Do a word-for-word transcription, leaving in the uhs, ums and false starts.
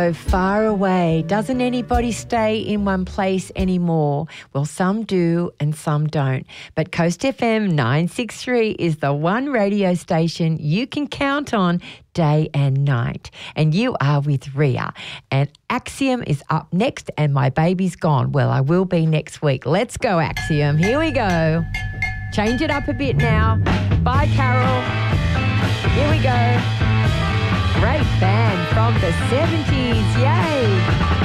So far away. Doesn't anybody stay in one place anymore? Well, some do and some don't. But Coast F M nine sixty-three is the one radio station you can count on day and night. And you are with Ria. And Axiom is up next and My Baby's Gone. Well, I will be next week. Let's go, Axiom. Here we go. Change it up a bit now. Bye, Carol. Here we go. Great band from the seventies. Yay.